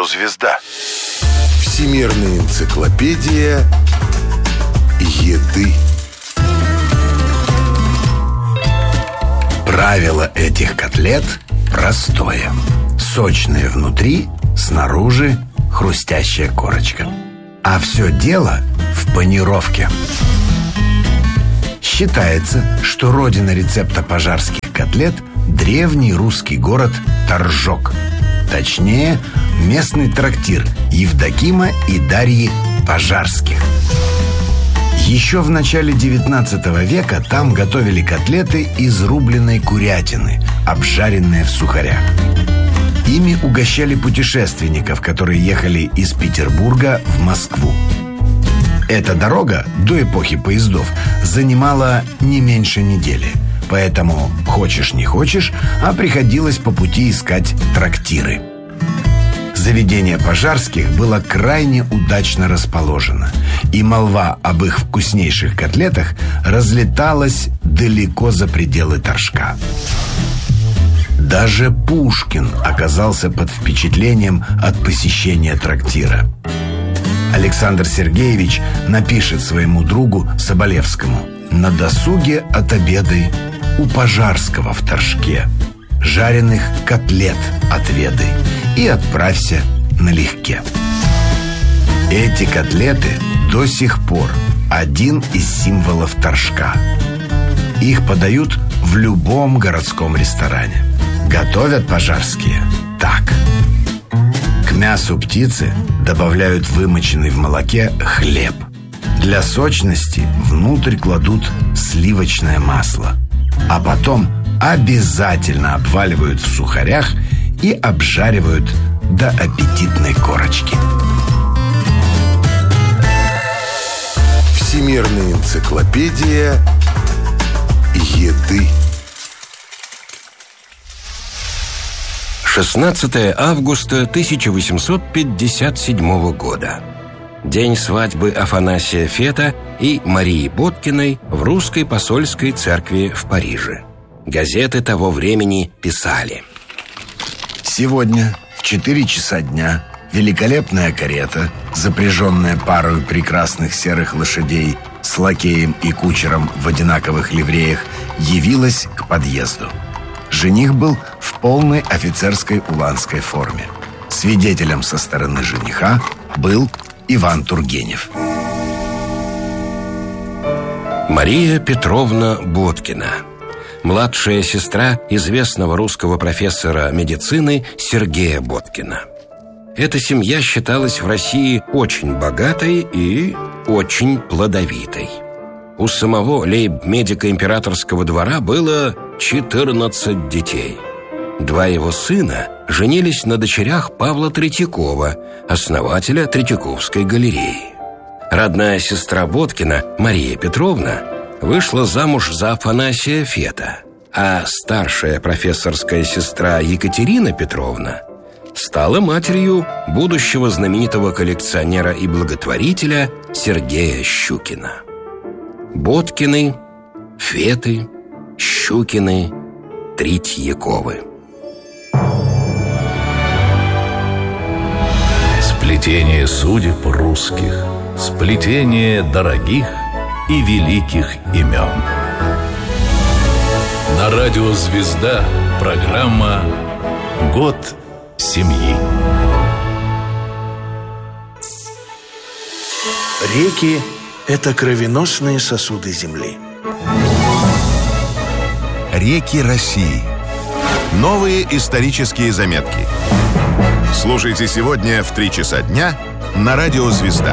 «Звезда». Всемирная энциклопедия еды. Правило этих котлет простое. Сочные внутри, снаружи хрустящая корочка. А все дело в панировке. Считается, что родина рецепта пожарских котлет – древний русский город Торжок. Точнее, местный трактир Евдокима и Дарьи Пожарских. Еще в начале 19 века там готовили котлеты из рубленной курятины, обжаренные в сухарях. Ими угощали путешественников, которые ехали из Петербурга в Москву. Эта дорога до эпохи поездов занимала не меньше недели. Поэтому, хочешь не хочешь, а приходилось по пути искать трактиры. Заведение Пожарских было крайне удачно расположено, и молва об их вкуснейших котлетах разлеталась далеко за пределы Торжка. Даже Пушкин оказался под впечатлением от посещения трактира. Александр Сергеевич напишет своему другу Соболевскому: «На досуге отобедай у Пожарского в Торжке, жареных котлет отведай и отправься налегке». Эти котлеты до сих пор один из символов Торжка. Их подают в любом городском ресторане. Готовят Пожарские так. К мясу птицы добавляют вымоченный в молоке хлеб. Для сочности внутрь кладут сливочное масло. А потом обязательно обваливают в сухарях и обжаривают до аппетитной корочки. Всемирная энциклопедия еды. 16 августа 1857 года. День свадьбы Афанасия Фета и Марии Боткиной в русской посольской церкви в Париже. Газеты того времени писали: сегодня в 4 часа дня великолепная карета, запряженная парой прекрасных серых лошадей с лакеем и кучером в одинаковых ливреях, явилась к подъезду. Жених был в полной офицерской уланской форме. Свидетелем со стороны жениха был Иван Тургенев. Мария Петровна Боткина, младшая сестра известного русского профессора медицины Сергея Боткина. Эта семья считалась в России очень богатой и очень плодовитой. У самого лейб-медика императорского двора было 14 детей. 2 его сына женились на дочерях Павла Третьякова, основателя Третьяковской галереи. Родная сестра Боткина, Мария Петровна, вышла замуж за Афанасия Фета, а старшая профессорская сестра Екатерина Петровна стала матерью будущего знаменитого коллекционера и благотворителя Сергея Щукина. Боткины, Феты, Щукины, Третьяковы. Сплетение судеб русских, сплетение дорогих и великих имен. На радио «Звезда» программа «Год семьи». Реки – это кровеносные сосуды Земли. Реки России. Новые исторические заметки. Слушайте сегодня в 3 часа дня на радио «Звезда».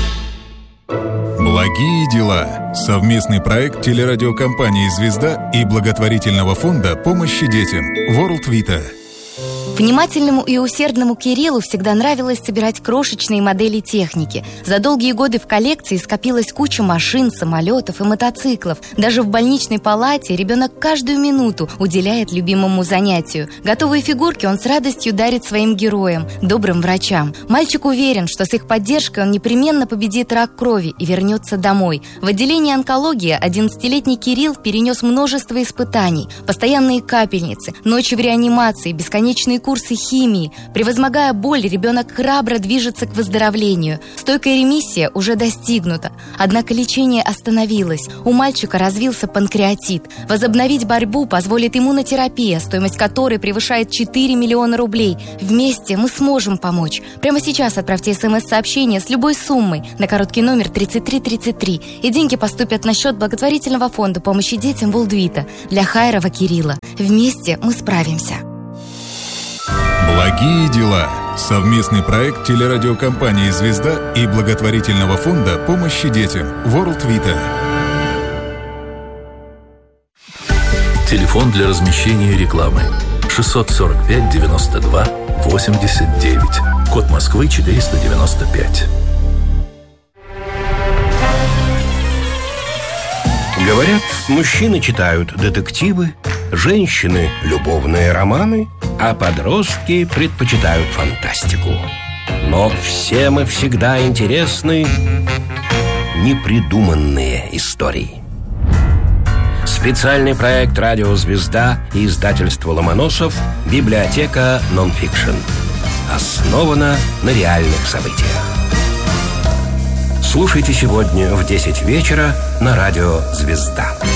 Благие дела. Совместный проект телерадиокомпании «Звезда» и благотворительного фонда помощи детям World Vita. Внимательному и усердному Кириллу всегда нравилось собирать крошечные модели техники. За долгие годы в коллекции скопилась куча машин, самолетов и мотоциклов. Даже в больничной палате ребенок каждую минуту уделяет любимому занятию. Готовые фигурки он с радостью дарит своим героям, добрым врачам. Мальчик уверен, что с их поддержкой он непременно победит рак крови и вернется домой. В отделении онкологии 11-летний Кирилл перенес множество испытаний. Постоянные капельницы, ночи в реанимации, бесконечные курсы химии. Превозмогая боль, ребенок храбро движется к выздоровлению. Стойкая ремиссия уже достигнута. Однако лечение остановилось. У мальчика развился панкреатит. Возобновить борьбу позволит иммунотерапия, стоимость которой превышает 4 миллиона рублей. Вместе мы сможем помочь. Прямо сейчас отправьте СМС-сообщение с любой суммой на короткий номер 3333, и деньги поступят на счет благотворительного фонда помощи детям Волдвита для Хайрова Кирилла. Вместе мы справимся. Благие дела. Совместный проект телерадиокомпании «Звезда» и благотворительного фонда помощи детям World Vita. Телефон для размещения рекламы 645 92 89. Код Москвы 495. Говорят, мужчины читают детективы, женщины – любовные романы, а подростки предпочитают фантастику. Но всем и всегда интересны непридуманные истории. Специальный проект «Радио Звезда» и издательство «Ломоносов» «Библиотека Нонфикшн». Основана на реальных событиях. Слушайте сегодня в 10 вечера на радио «Звезда».